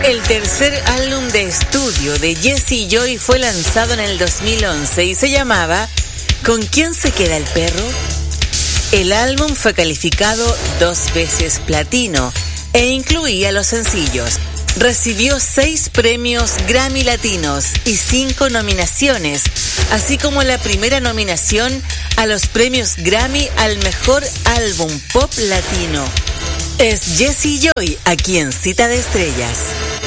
El tercer álbum de estudio de Jessie Joy fue lanzado en el 2011 y se llamaba ¿Con quién se queda el perro? El álbum fue calificado 2 veces platino e incluía los sencillos. Recibió 6 premios Grammy Latinos y 5 nominaciones, así como la primera nominación a los premios Grammy al mejor álbum pop latino. Es Jessie Joy aquí en Cita de Estrellas.